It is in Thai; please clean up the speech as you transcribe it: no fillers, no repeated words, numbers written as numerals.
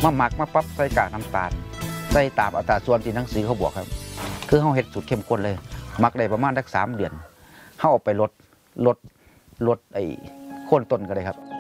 มาหมักมาปั๊บใส่กากน้ำตาลใส่ตามอัตราส่วนที่หนังสือเขาบอกครับคือเขาเฮ็ดสูตรเข้มข้นเลยหมักได้ประมาณสัก3 เดือนเขาเอาไปลดไอ้โค่นต้นก็ได้ครับ